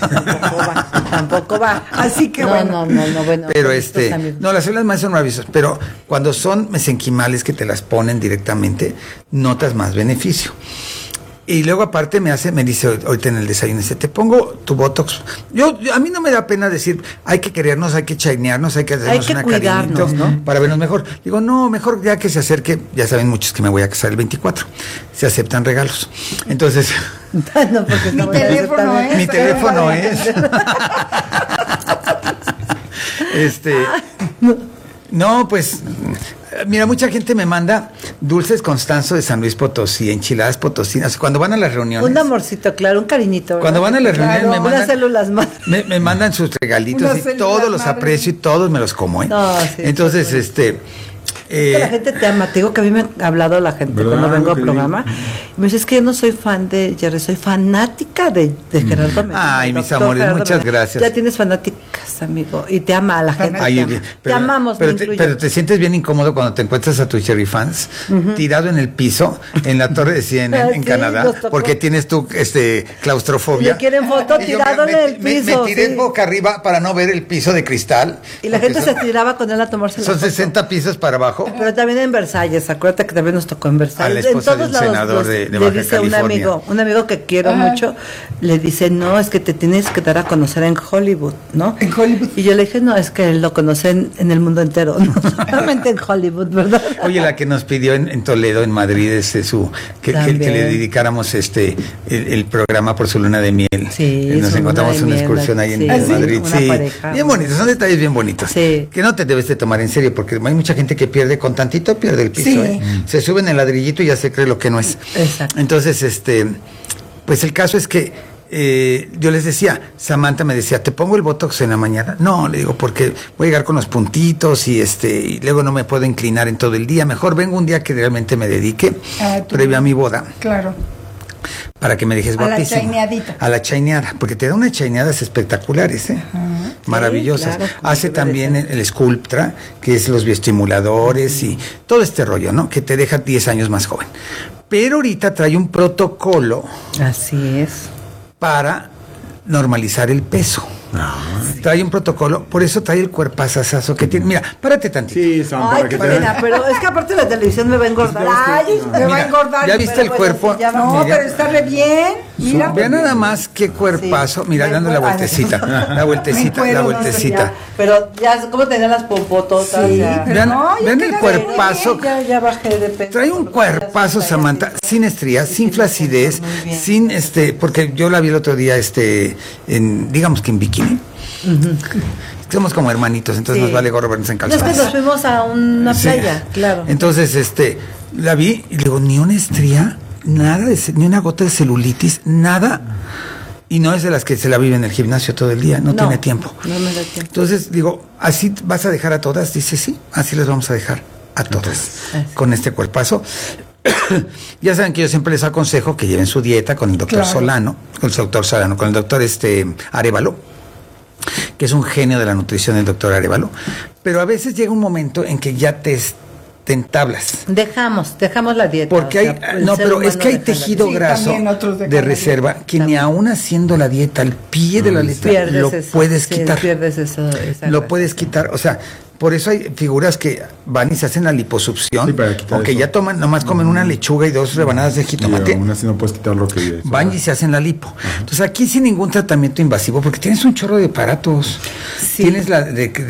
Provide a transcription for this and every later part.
Tampoco va. Así que bueno. No, bueno. Pero no, las células madre son maravillosas, pero cuando son mesenquimales que te las ponen directamente, notas más beneficio. Y luego aparte me dice ahorita en el desayuno, dice, te pongo tu Botox. A mí no me da pena decir, hay que querernos, hay que chainearnos, hay que hacernos una cariñito, ¿no? Para vernos mejor. Digo, no, mejor ya que se acerque, ya saben muchos que me voy a casar el 24, se aceptan regalos. Entonces, no, porque mi teléfono es. No, pues, mira, mucha gente me manda dulces Constanzo de San Luis Potosí, enchiladas potosinas. Cuando van a las reuniones. Un amorcito, claro, un cariñito. ¿Verdad? Cuando van a las reuniones me mandan. Unas células madre. Me mandan sus regalitos y todos los aprecio y todos me los como, ¿eh? No, sí, entonces, la gente te ama. Te digo que a mí me ha hablado la gente cuando vengo al programa. Y me dice, es que yo no soy fan de Jerry, soy fanática de Gerardo Medina. Ay, mis amores, Gerardo muchas Medina. Gracias. Ya tienes fanáticas, amigo. Y te ama a la gente. Ay, te amamos, pero te sientes bien incómodo cuando te encuentras a tus Jerry fans tirado en el piso, en la torre de CNN en Canadá, porque tienes tu claustrofobia. Le quieren foto tirado en el piso. Me tiré boca arriba para no ver el piso de cristal. Y la gente se tiraba con él a tomarse la foto. Son 60 foto. Pisos para abajo. Pero también en Versalles, acuérdate que también nos tocó en Versalles. A la esposa en todos del senador de Baja le dice California. un amigo que quiero mucho, le dice, no, es que te tienes que dar a conocer en Hollywood, ¿no? En Hollywood. Y yo le dije, no, es que él lo conoce en el mundo entero, no solamente en Hollywood, ¿verdad? Oye, la que nos pidió en Toledo, en Madrid, que le dedicáramos el programa por su luna de miel. Sí, nos encontramos una excursión ahí en Madrid. Sí, bien bonitos, son detalles bien bonitos. Sí. Que no te debes de tomar en serio, porque hay mucha gente que pierde con tantito, pierde el piso. Sí. Se sube en el ladrillito y ya se cree lo que no es. Exacto. Entonces, pues el caso es que yo les decía, Samantha me decía, ¿te pongo el Botox en la mañana? No, le digo, porque voy a llegar con los puntitos y luego no me puedo inclinar en todo el día. Mejor vengo un día que realmente me dedique previo a mi boda. Claro. Para que me dejes guapísimo. A la chaineadita. A la chaineada, porque te da unas chaineadas espectaculares, maravillosas. Claro, hace también el Sculptra, que es los bioestimuladores y todo este rollo, ¿no? Que te deja 10 años más joven. Pero ahorita trae un protocolo. Así es. Para normalizar el peso. Trae un protocolo, por eso trae el cuerpazazazo que tiene. Mira, párate tantito. Sí, Sam, ay, qué pena, pero es que aparte la televisión me va a engordar. Ay, me va a engordar. ¿Ya viste el cuerpo? No, pero está re bien. Mira. Vea nada más qué cuerpazo. Mira, dando la vueltecita. La vueltecita. Pero ya, ¿cómo tenía las pompototas? Sí, vean el cuerpazo. Ya bajé de peso. Trae un cuerpazo, Samantha, sin estrías, sin flacidez, sin porque yo la vi el otro día, digamos que en bikini. Somos como hermanitos, entonces nos vale gorro vernos en calzones. No es que nos fuimos a una playa, claro. Entonces, la vi y le digo, ni una estría, nada, ni una gota de celulitis, nada. Y no es de las que se la vive en el gimnasio todo el día, no tiene tiempo. No me da tiempo. Entonces, digo, ¿así vas a dejar a todas? Dice, sí, así las vamos a dejar a todas, con este cuerpazo. Ya saben que yo siempre les aconsejo que lleven su dieta con el doctor Solano, con el doctor Arévalo, que es un genio de la nutrición, el doctor Arévalo. Pero a veces llega un momento en que ya te entablas. Dejamos la dieta. Porque pero es que hay tejido graso de reserva que ni aún haciendo la dieta, al pie de la letra, lo puedes quitar. Pierdes eso, lo puedes quitar, o sea, por eso hay figuras que van y se hacen la liposucción, aunque ya nomás comen una lechuga y 2 rebanadas de jitomate. Aún así no puedes quitar lo que van y se hacen la lipo. Entonces aquí sin ningún tratamiento invasivo, porque tienes un chorro de aparatos. Sí. Tienes la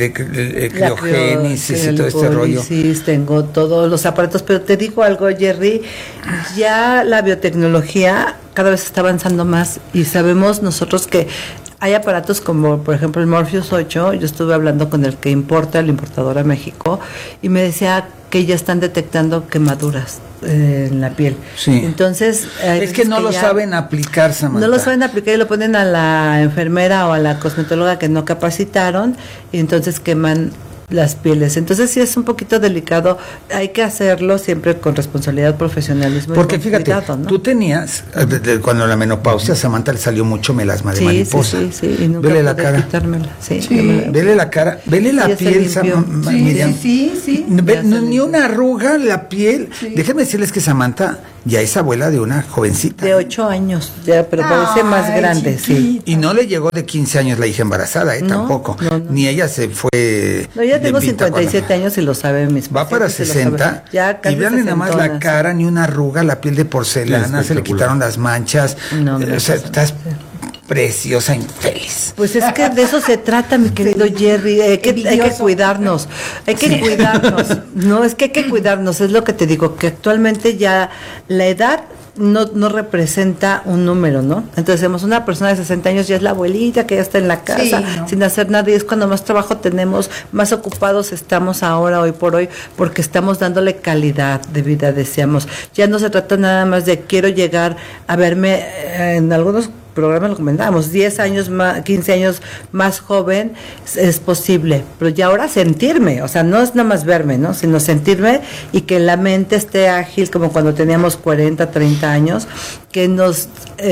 criogénesis y todo este rollo. Sí, tengo todos los aparatos, pero te digo algo, Jerry, ya la biotecnología cada vez está avanzando más y sabemos nosotros que hay aparatos como, por ejemplo, el Morpheus 8. Yo estuve hablando con el que importa, el importador a México, y me decía que ya están detectando quemaduras en la piel. Sí. Entonces, es que no lo saben aplicar, Samantha. No lo saben aplicar y lo ponen a la enfermera o a la cosmetóloga que no capacitaron y entonces queman las pieles. Entonces sí es un poquito delicado, hay que hacerlo siempre con responsabilidad, profesionalismo. Porque y con fíjate, cuidado, ¿no? tú tenías, cuando la menopausia, Samantha, le salió mucho melasma de mariposa. Sí, y nunca vele la cara. Quitármela. Vele la cara, vele la piel, Miriam. Sí. Ni una arruga, la piel. Sí. Déjenme decirles que Samantha ya es abuela de una jovencita. De 8 años, ya, pero parece más grande, sí. Y no le llegó de 15 años la hija embarazada, No, tampoco. no. Ni ella se fue. No, ya tengo de pinta 57 años y lo saben mis Va para pacientes, y lo 60 saben. Ya casi y veanle nada más la sesentonas. cara, ni una arruga, la piel de porcelana, se le quitaron las manchas. No, o sea, estás preciosa, infeliz. Pues es que de eso se trata, mi querido Jerry. Hay que cuidarnos. Hay que cuidarnos. No, es que hay que cuidarnos. Es lo que te digo, que actualmente ya la edad no representa un número, ¿no? Entonces decimos, una persona de 60 años ya es la abuelita que ya está en la casa, Sí, ¿no? sin hacer nada, y es cuando más trabajo tenemos, más ocupados estamos ahora, hoy por hoy, porque estamos dándole calidad de vida, decíamos. Ya no se trata nada más de quiero llegar a verme, en algunos programas lo comentábamos, 10 años más, 15 años más joven es posible, pero ya ahora sentirme, o sea, no es nada más verme, ¿no? Sino sentirme y que la mente esté ágil como cuando teníamos 40, 30 años, que nos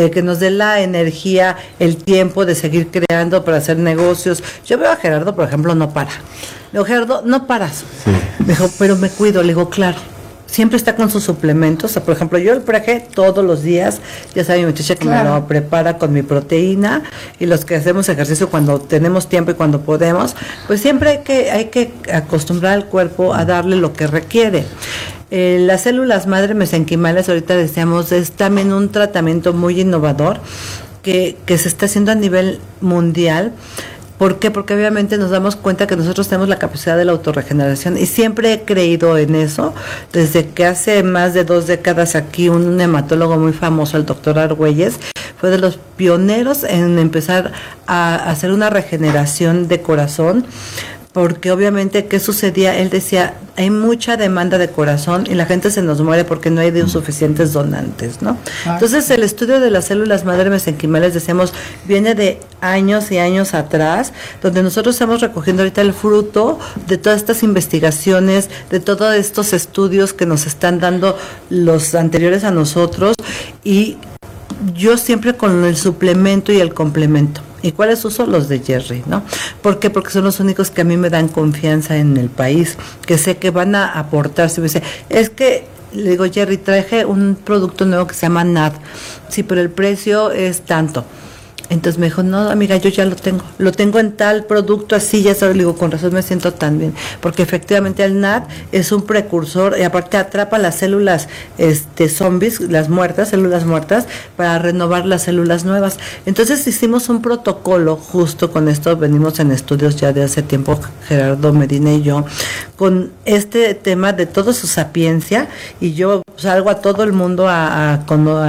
dé la energía, el tiempo de seguir creando para hacer negocios. Yo veo a Gerardo, por ejemplo, no para. Le digo, Gerardo, no paras. Me dijo, pero me cuido. Le digo, claro. Siempre está con sus suplementos. O sea, por ejemplo, yo el Prege todos los días, ya sabe mi muchacha que me lo prepara con mi proteína, y los que hacemos ejercicio cuando tenemos tiempo y cuando podemos, pues siempre hay que acostumbrar al cuerpo a darle lo que requiere. Las células madre mesenquimales, ahorita decíamos, es también un tratamiento muy innovador que se está haciendo a nivel mundial. ¿Por qué? Porque obviamente nos damos cuenta que nosotros tenemos la capacidad de la autorregeneración, y siempre he creído en eso, desde que hace más de 2 décadas aquí un hematólogo muy famoso, el doctor Argüelles, fue de los pioneros en empezar a hacer una regeneración de corazón, porque obviamente, ¿qué sucedía? Él decía, hay mucha demanda de corazón y la gente se nos muere porque no hay de suficientes donantes, ¿no? Entonces, el estudio de las células madre mesenquimales, decíamos, viene de años y años atrás, donde nosotros estamos recogiendo ahorita el fruto de todas estas investigaciones, de todos estos estudios que nos están dando los anteriores a nosotros, y yo siempre con el suplemento y el complemento. ¿Y cuáles uso? Los de Jerry, ¿no? ¿Por qué? Porque son los únicos que a mí me dan confianza en el país, que sé que van a aportar. Si me dice, es que, le digo, Jerry, traje un producto nuevo que se llama NAD. Sí, pero el precio es tanto. Entonces me dijo, no, amiga, yo ya lo tengo en tal producto, así, ya sabes. Le digo, con razón me siento tan bien, porque efectivamente el NAD es un precursor, y aparte atrapa las células zombies, células muertas, para renovar las células nuevas. Entonces hicimos un protocolo, justo con esto venimos en estudios ya de hace tiempo, Gerardo Medina y yo, con este tema de toda su sapiencia, y yo salgo a todo el mundo a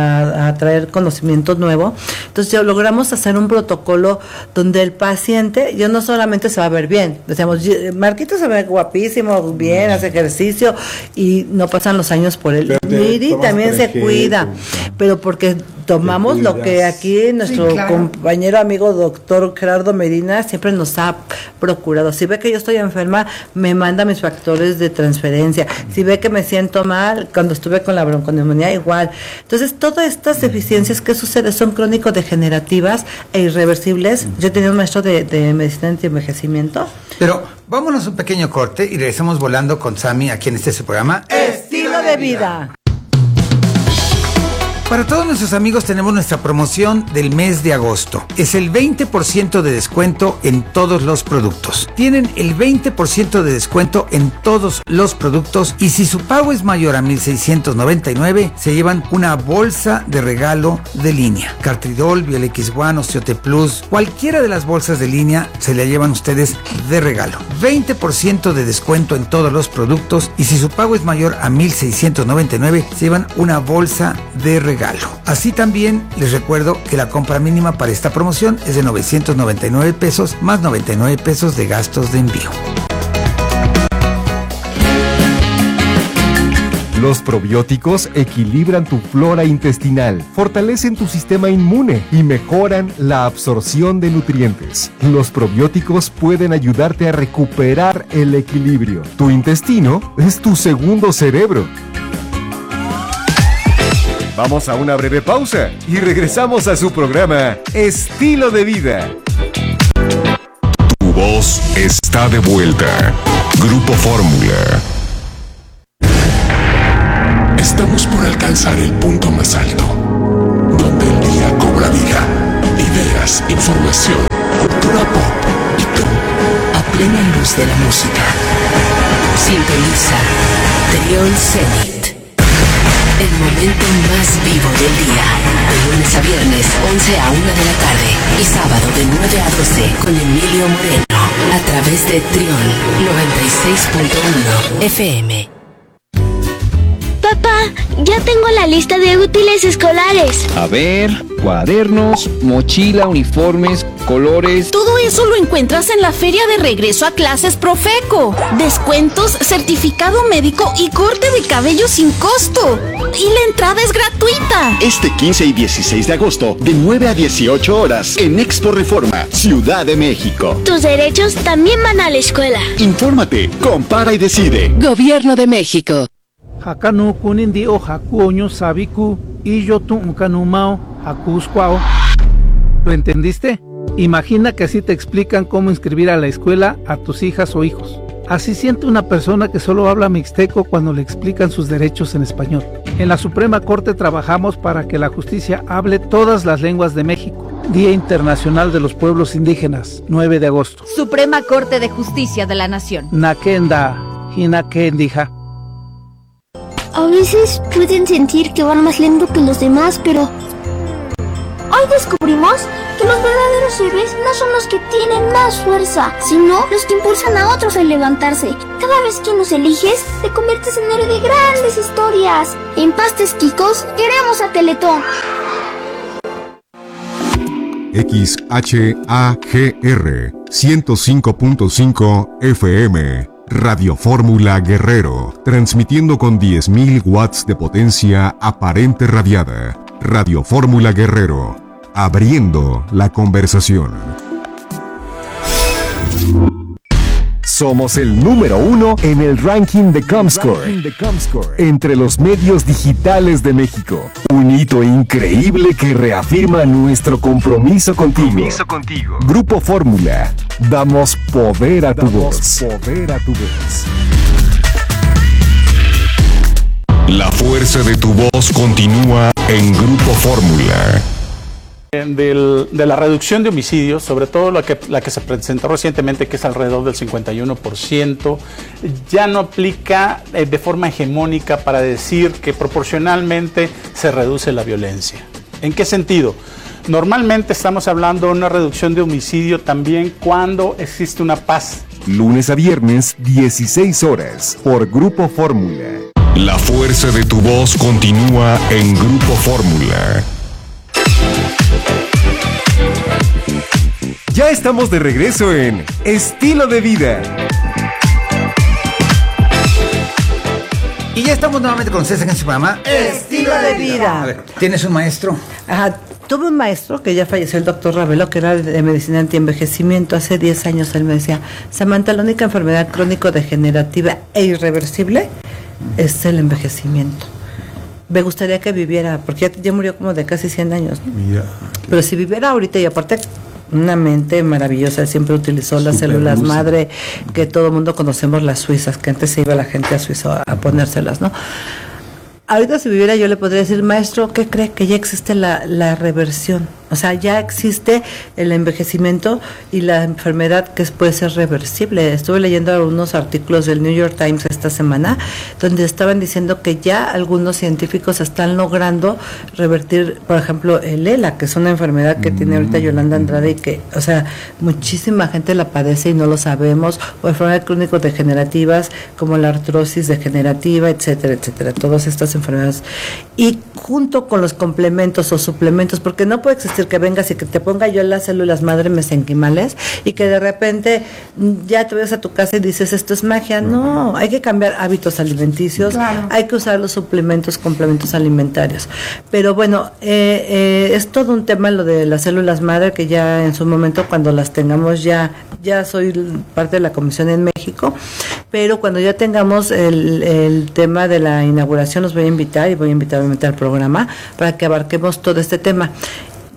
traer conocimiento nuevo. Entonces ya logramos hacer un protocolo donde el paciente, yo no solamente se va a ver bien, decíamos, Marquito se ve guapísimo, bien, hace ejercicio, y no pasan los años por él. Miri también se cuida, pero porque tomamos lo que aquí nuestro compañero amigo doctor Gerardo Medina siempre nos ha procurado. Si ve que yo estoy enferma, me manda mis factores de transferencia. Si ve que me siento mal, cuando estuve con la bronconeumonía, igual. Entonces, todas estas deficiencias que suceden son crónico-degenerativas e irreversibles. Yo tenía un maestro de medicina anti-envejecimiento. Pero vámonos un pequeño corte y regresamos volando con Sammy aquí en su programa Estilo de vida. Para todos nuestros amigos tenemos nuestra promoción del mes de agosto. Es el 20% de descuento en todos los productos. Tienen el 20% de descuento en todos los productos, y si su pago es mayor a 1,699, se llevan una bolsa de regalo de línea. Cartridol, Biel X1, Osteote Plus, cualquiera de las bolsas de línea se la llevan ustedes de regalo. 20% de descuento en todos los productos, y si su pago es mayor a 1,699, se llevan una bolsa de regalo. Así también les recuerdo que la compra mínima para esta promoción es de 999 pesos más 99 pesos de gastos de envío. Los probióticos equilibran tu flora intestinal, fortalecen tu sistema inmune y mejoran la absorción de nutrientes. Los probióticos pueden ayudarte a recuperar el equilibrio. Tu intestino es tu segundo cerebro. Vamos a una breve pausa y regresamos a su programa Estilo de Vida. Tu voz está de vuelta. Grupo Fórmula. Estamos por alcanzar el punto más alto, donde el día cobra vida, ideas, información, cultura pop y tú, a plena luz de la música. Sintoniza Trión Zenit. El momento más vivo del día. De lunes a viernes, 11 a 1 de la tarde. Y sábado de 9 a 12 con Emilio Moreno. A través de Trión 96.1 FM. Papá, ya tengo la lista de útiles escolares. A ver, cuadernos, mochila, uniformes, colores. Todo eso lo encuentras en la feria de regreso a clases Profeco. Descuentos, certificado médico y corte de cabello sin costo. Y la entrada es gratuita. Este 15 y 16 de agosto, de 9 a 18 horas, en Expo Reforma, Ciudad de México. Tus derechos también van a la escuela. Infórmate, compara y decide. Gobierno de México. Hakanu kunindi o hakuoño sabiku y yo tu unkanumao hakuskwao. ¿Lo entendiste? Imagina que así te explican cómo inscribir a la escuela a tus hijas o hijos. Así siente una persona que solo habla mixteco cuando le explican sus derechos en español. En la Suprema Corte trabajamos para que la justicia hable todas las lenguas de México. Día Internacional de los Pueblos Indígenas, 9 de agosto. Suprema Corte de Justicia de la Nación. Nakenda, hinakendija. A veces pueden sentir que van más lento que los demás, pero hoy descubrimos que los verdaderos héroes no son los que tienen más fuerza, sino los que impulsan a otros a levantarse. Cada vez que nos eliges, te conviertes en héroe de grandes historias. En Pastes Quicos, queremos a Teletón. XHAGR 105.5 FM Radio Fórmula Guerrero, transmitiendo con 10.000 watts de potencia aparente radiada. Radio Fórmula Guerrero, abriendo la conversación. Somos el número 1 en el ranking de Comscore, entre los medios digitales de México. Un hito increíble que reafirma nuestro compromiso contigo. Grupo Fórmula, damos poder a tu voz. La fuerza de tu voz continúa en Grupo Fórmula. De la reducción de homicidios, sobre todo la que se presentó recientemente, que es alrededor del 51%, ya no aplica de forma hegemónica para decir que proporcionalmente se reduce la violencia. ¿En qué sentido? Normalmente estamos hablando de una reducción de homicidio también cuando existe una paz. Lunes a viernes, 16 horas, por Grupo Fórmula. La fuerza de tu voz continúa en Grupo Fórmula. Ya estamos de regreso en Estilo de Vida. Y ya estamos nuevamente con César en su programa Estilo de Vida. A ver, ¿tienes un maestro? Ajá, tuve un maestro que ya falleció, el doctor Ravelo, que era de medicina antienvejecimiento. Hace 10 años él me decía: Samantha, la única enfermedad crónico-degenerativa e irreversible es el envejecimiento. Me gustaría que viviera, porque ya murió como de casi 100 años, ¿no? Mira. Pero si viviera ahorita, y aparte una mente maravillosa, siempre utilizó las células madre, que todo el mundo conocemos, las suizas, que antes se iba la gente a Suiza a ponérselas, ¿no? Ahorita si viviera yo le podría decir: maestro, ¿qué cree? Que ya existe la reversión. O sea, ya existe el envejecimiento y la enfermedad que puede ser reversible. Estuve leyendo algunos artículos del New York Times esta semana donde estaban diciendo que ya algunos científicos están logrando revertir, por ejemplo, el ELA, que es una enfermedad que tiene ahorita Yolanda Andrade y que, o sea, muchísima gente la padece y no lo sabemos, o enfermedades crónico-degenerativas como la artrosis degenerativa, etcétera, etcétera, todas estas enfermedades. Y junto con los complementos o suplementos, porque no puede existir que vengas y que te ponga yo las células madre mesenquimales y que de repente ya te vas a tu casa y dices: esto es magia. No, hay que cambiar hábitos alimenticios, claro. Hay que usar los suplementos, complementos alimentarios. Pero bueno, es todo un tema lo de las células madre, que ya en su momento, cuando las tengamos, ya soy parte de la comisión en México, pero cuando ya tengamos el tema de la inauguración, los voy a invitar, y voy a invitar obviamente al programa para que abarquemos todo este tema.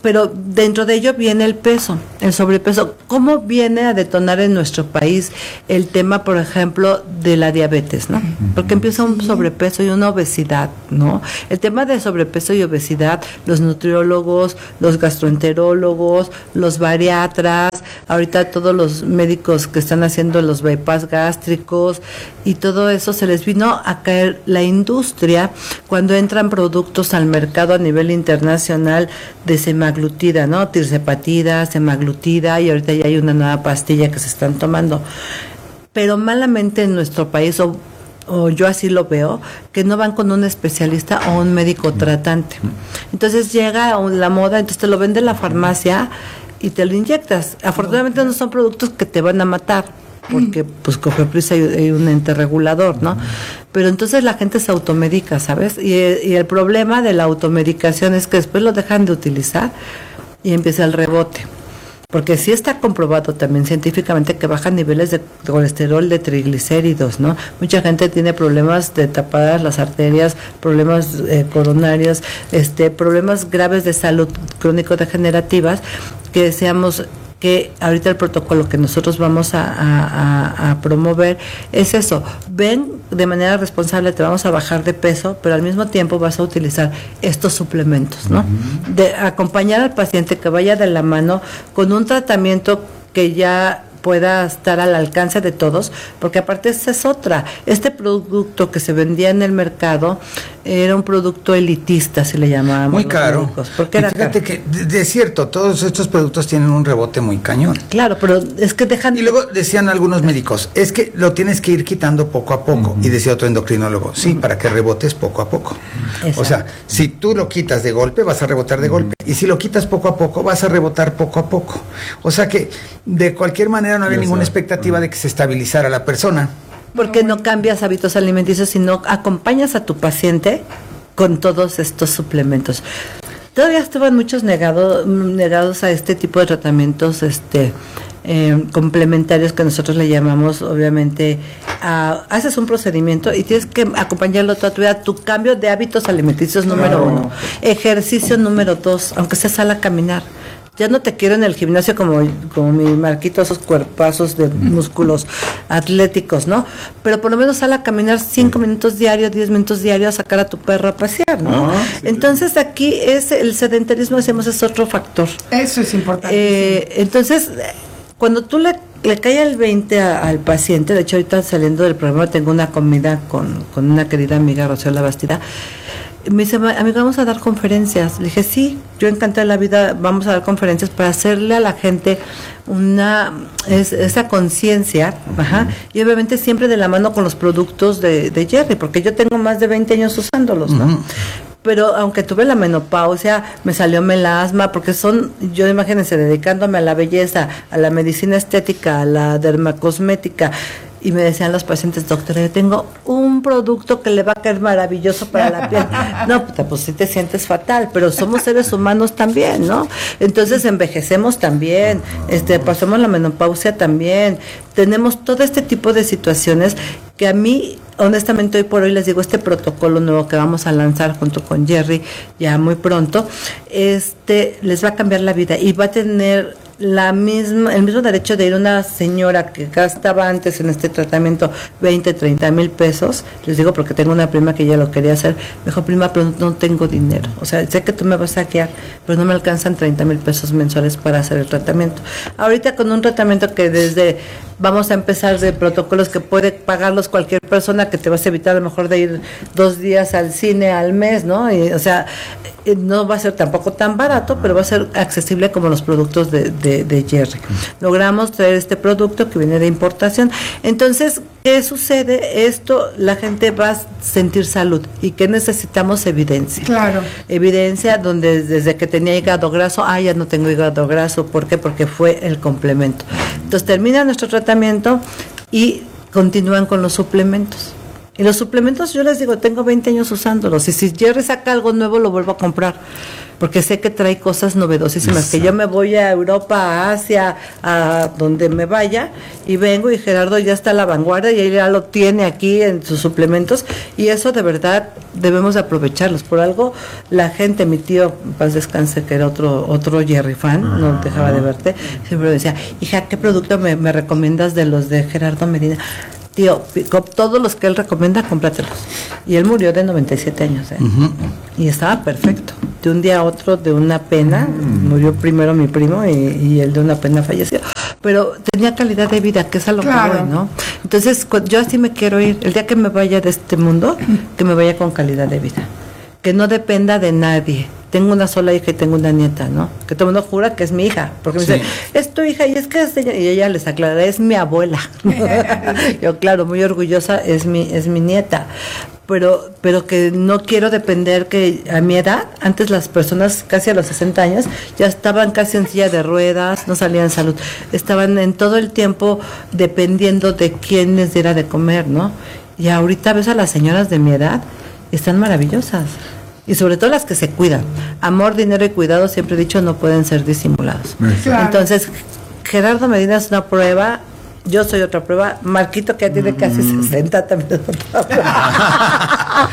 pero dentro de ello viene el peso, el sobrepeso. ¿Cómo viene a detonar en nuestro país el tema, por ejemplo, de la diabetes, ¿no? Porque empieza un sobrepeso y una obesidad, ¿no? El tema de sobrepeso y obesidad, los nutriólogos, los gastroenterólogos, los bariatras, ahorita todos los médicos que están haciendo los bypass gástricos y todo eso, se les vino a caer la industria cuando entran productos al mercado a nivel internacional de semaglutida, ¿no? Tirzepatida, semaglutida, y ahorita ya hay una nueva pastilla que se están tomando. Pero malamente en nuestro país, o yo así lo veo, que no van con un especialista o un médico tratante. Entonces llega la moda, entonces te lo vende la farmacia y te lo inyectas. Afortunadamente no son productos que te van a matar, porque pues Cofepris hay un ente regulador, ¿no? Pero entonces la gente se automedica, ¿sabes? Y el problema de la automedicación es que después lo dejan de utilizar y empieza el rebote. Porque sí está comprobado también científicamente que bajan niveles de colesterol, de triglicéridos, ¿no? Mucha gente tiene problemas de tapadas las arterias, problemas coronarios, problemas graves de salud crónico-degenerativas, que deseamos que ahorita el protocolo que nosotros vamos a promover es eso. Ven de manera responsable, te vamos a bajar de peso, pero al mismo tiempo vas a utilizar estos suplementos, ¿no? De acompañar al paciente que vaya de la mano con un tratamiento que ya pueda estar al alcance de todos, porque aparte esa es otra. Este producto que se vendía en el mercado era un producto elitista, se le llamaba. Muy caro. Porque era fíjate caro. que, de cierto, todos estos productos tienen un rebote muy cañón. Claro, pero es que dejan... Y luego decían algunos médicos, es que lo tienes que ir quitando poco a poco. Y decía otro endocrinólogo, sí, para que rebotes poco a poco. Exacto. O sea, si tú lo quitas de golpe, vas a rebotar de golpe. Y si lo quitas poco a poco, vas a rebotar poco a poco. O sea que, de cualquier manera, no había ninguna expectativa de que se estabilizara la persona. Porque no cambias hábitos alimenticios, sino acompañas a tu paciente con todos estos suplementos. Todavía estaban muchos negados a este tipo de tratamientos complementarios que nosotros le llamamos, obviamente, haces un procedimiento y tienes que acompañarlo toda tu vida, tu cambio de hábitos alimenticios número 1, ejercicio número 2, aunque sea sal a caminar. Ya no te quiero en el gimnasio como mi Marquito, esos cuerpazos de músculos atléticos, ¿no? Pero por lo menos sal a caminar 5 minutos diarios, 10 minutos diarios, a sacar a tu perro a pasear, ¿no? Entonces aquí es el sedentarismo, decimos, es otro factor. Eso es importante. Entonces, cuando tú le cae el 20 al paciente, de hecho ahorita saliendo del programa tengo una comida con una querida amiga, Rocío Labastida. Me dice, amiga, vamos a dar conferencias. Le dije, sí, yo encantada de la vida, vamos a dar conferencias para hacerle a la gente esa conciencia, y obviamente siempre de la mano con los productos de Jerry, porque yo tengo más de 20 años usándolos, ¿no? Pero aunque tuve la menopausia, me salió melasma, porque yo imagínense, dedicándome a la belleza, a la medicina estética, a la dermacosmética, y me decían los pacientes, doctora, yo tengo un producto que le va a caer maravilloso para la piel. No, pues sí te sientes fatal, pero somos seres humanos también, ¿no? Entonces envejecemos también, pasamos la menopausia también, tenemos todo este tipo de situaciones que a mí, honestamente, hoy por hoy les digo, este protocolo nuevo que vamos a lanzar junto con Jerry ya muy pronto, les va a cambiar la vida y va a tener el mismo derecho de ir una señora que gastaba antes en este tratamiento 20, 30 mil pesos. Les digo porque tengo una prima que ya lo quería hacer. Me dijo, prima, pero no tengo dinero. O sea, sé que tú me vas a guiar, pero no me alcanzan 30 mil pesos mensuales para hacer el tratamiento. Ahorita con un tratamiento que vamos a empezar de protocolos que puede pagarlos cualquier persona, que te vas a evitar a lo mejor de ir 2 días al cine al mes, ¿no? Y, o sea, no va a ser tampoco tan barato, pero va a ser accesible como los productos de Jerry. Logramos traer este producto que viene de importación. Entonces, ¿qué sucede? La gente va a sentir salud. ¿Y qué necesitamos? Evidencia. Claro. Evidencia donde desde que tenía hígado graso, ya no tengo hígado graso. ¿Por qué? Porque fue el complemento. Entonces, termina nuestro tratamiento y continúan con los suplementos. Y los suplementos, yo les digo, tengo 20 años usándolos. Y si Jerry saca algo nuevo, lo vuelvo a comprar. porque sé que trae cosas novedosísimas, que yo me voy a Europa, a Asia, a donde me vaya, y vengo y Gerardo ya está a la vanguardia y él ya lo tiene aquí en sus suplementos, y eso de verdad debemos aprovecharlos. Por algo la gente, mi tío, en paz descanse, que era otro Jerry fan, no dejaba de verte, siempre me decía, hija, ¿qué producto me recomiendas de los de Gerardo Medina? Tío, todos los que él recomienda, cómpratelos. Y él murió de 97 años, y estaba perfecto. De un día a otro, de una pena, murió primero mi primo y él de una pena falleció. Pero tenía calidad de vida, que es a lo que voy, ¿no? Entonces, yo así me quiero ir. El día que me vaya de este mundo, que me vaya con calidad de vida. Que no dependa de nadie. Tengo una sola hija y tengo una nieta, ¿no? Que todo el mundo jura que es mi hija, porque me dice, es tu hija, y es que y ella les aclara, es mi abuela. Yo, claro, muy orgullosa, es mi nieta. Pero que no quiero depender, que a mi edad, antes las personas casi a los 60 años ya estaban casi en silla de ruedas, no salían en salud, estaban en todo el tiempo dependiendo de quién les diera de comer, ¿no? Y ahorita ves a las señoras de mi edad, están maravillosas. Y sobre todo las que se cuidan. Amor, dinero y cuidado, siempre he dicho, no pueden ser disimulados. Claro. Entonces, Gerardo Medina es una prueba, yo soy otra prueba, Marquito, que ya tiene casi 60, también es otra prueba.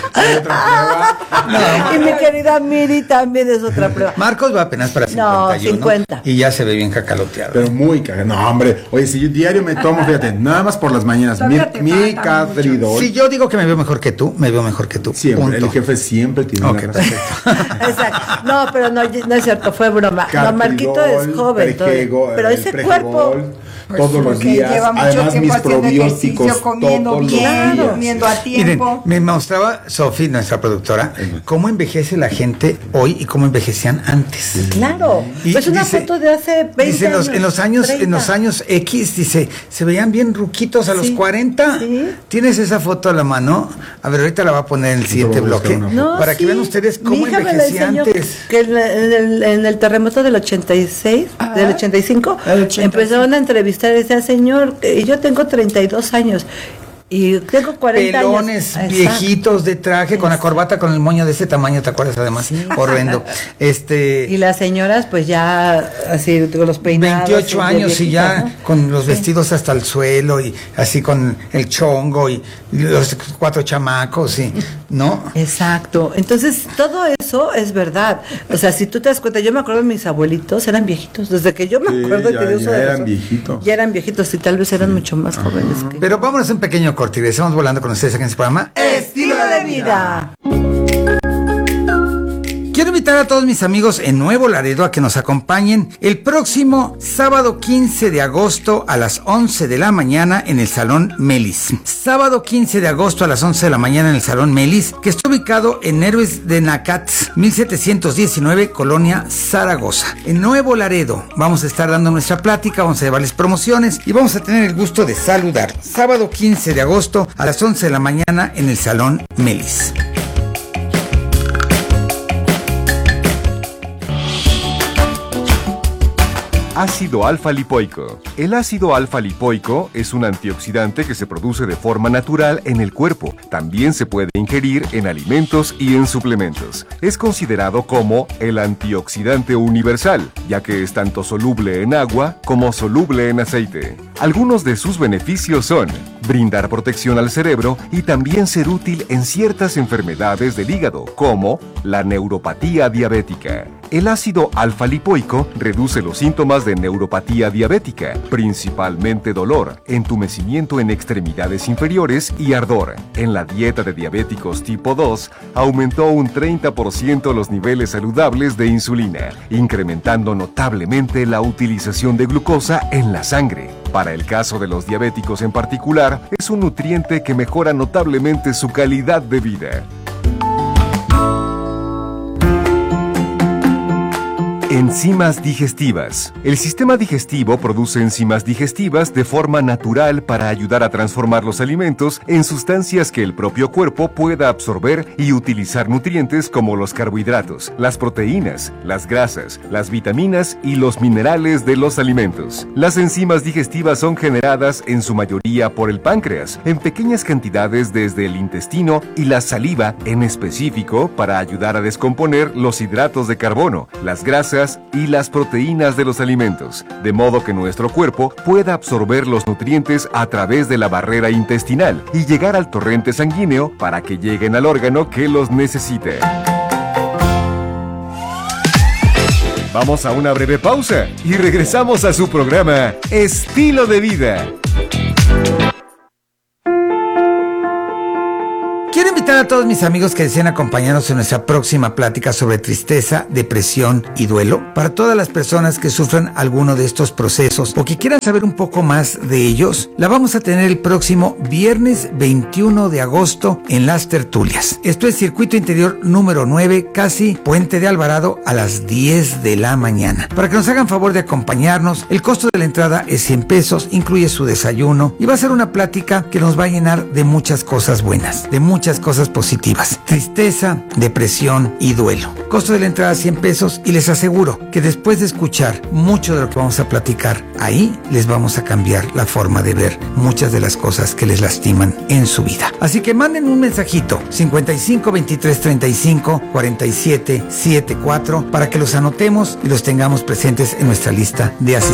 Y mi querida Miri también es otra prueba. Marcos va apenas para 51. No, 50. Y ya se ve bien cacaloteado. Pero muy cagado. No, hombre. Oye, si yo diario me tomo, fíjate, nada más por las mañanas, mi Cadridol. Si yo digo que me veo mejor que tú, me veo mejor que tú. Siempre. Punto. El jefe siempre tiene la razón. Exacto. No, pero no es cierto, fue broma. Cadridol, no, Marquito es joven. Pero ese cuerpo... todos los días, además mis probióticos, comiendo todos bien, los días. comiendo a tiempo. Miren, me mostraba Sofi, nuestra productora, cómo envejece la gente hoy y cómo envejecían antes. Claro, y es una foto de hace 20 dice, años. en los años X, dice, se veían bien ruquitos a los 40. ¿Tienes esa foto a la mano? A ver, ahorita la va a poner en el siguiente bloque, para que vean ustedes cómo envejecía antes. Que en el terremoto del 86, del 85, empezaron a entrevistar y decían, señor, yo tengo 32 años. Y tengo 40 pelones años. Viejitos de traje, con la corbata, con el moño de ese tamaño, ¿te acuerdas? Además, horrendo. Y las señoras, pues ya, así, con los peinados. 28 años y ya, ¿no? con los vestidos hasta el suelo, y así con el chongo, y los 4 chamacos, ¿no? Exacto. Entonces, todo eso es verdad. O sea, si tú te das cuenta, yo me acuerdo de mis abuelitos, eran viejitos. Desde que yo me acuerdo ya eran viejitos. Ya eran viejitos y tal vez eran mucho más jóvenes. Pero vámonos a un pequeño corte y regresamos volando con ustedes aquí en este programa Estilo de Vida. Quiero invitar a todos mis amigos en Nuevo Laredo a que nos acompañen el próximo sábado 15 de agosto a las 11 de la mañana en el Salón Melis. Sábado 15 de agosto a las 11 de la mañana en el Salón Melis, que está ubicado en Héroes de Nacatz, 1719, Colonia Zaragoza. En Nuevo Laredo vamos a estar dando nuestra plática, vamos a llevarles promociones y vamos a tener el gusto de saludar. Sábado 15 de agosto a las 11 de la mañana en el Salón Melis. Ácido alfa-lipoico. El ácido alfa-lipoico es un antioxidante que se produce de forma natural en el cuerpo. También se puede ingerir en alimentos y en suplementos. Es considerado como el antioxidante universal, ya que es tanto soluble en agua como soluble en aceite. Algunos de sus beneficios son brindar protección al cerebro y también ser útil en ciertas enfermedades del hígado, como la neuropatía diabética. El ácido alfa-lipoico reduce los síntomas de neuropatía diabética, principalmente dolor, entumecimiento en extremidades inferiores y ardor. En la dieta de diabéticos tipo 2, aumentó un 30% los niveles saludables de insulina, incrementando notablemente la utilización de glucosa en la sangre. Para el caso de los diabéticos en particular, es un nutriente que mejora notablemente su calidad de vida. Enzimas digestivas. El sistema digestivo produce enzimas digestivas de forma natural para ayudar a transformar los alimentos en sustancias que el propio cuerpo pueda absorber y utilizar nutrientes como los carbohidratos, las proteínas, las grasas, las vitaminas y los minerales de los alimentos. Las enzimas digestivas son generadas en su mayoría por el páncreas, en pequeñas cantidades desde el intestino y la saliva en específico para ayudar a descomponer los hidratos de carbono, las grasas y las proteínas de los alimentos, de modo que nuestro cuerpo pueda absorber los nutrientes a través de la barrera intestinal y llegar al torrente sanguíneo para que lleguen al órgano que los necesite. Vamos a una breve pausa y regresamos a su programa Estilo de Vida. Quiero invitar a todos mis amigos que deseen acompañarnos en nuestra próxima plática sobre tristeza, depresión y duelo. Para todas las personas que sufran alguno de estos procesos o que quieran saber un poco más de ellos, la vamos a tener el próximo viernes 21 de agosto en Las Tertulias. Esto es Circuito Interior número 9, casi Puente de Alvarado, a las 10 de la mañana. Para que nos hagan favor de acompañarnos, el costo de la entrada es 100 pesos, incluye su desayuno y va a ser una plática que nos va a llenar de muchas cosas buenas, de muchas cosas positivas. Tristeza, depresión y duelo. Costo de la entrada 100 pesos y les aseguro que después de escuchar mucho de lo que vamos a platicar, ahí les vamos a cambiar la forma de ver muchas de las cosas que les lastiman en su vida. Así que manden un mensajito 55 23 35 47 74 para que los anotemos y los tengamos presentes en nuestra lista de asistentes.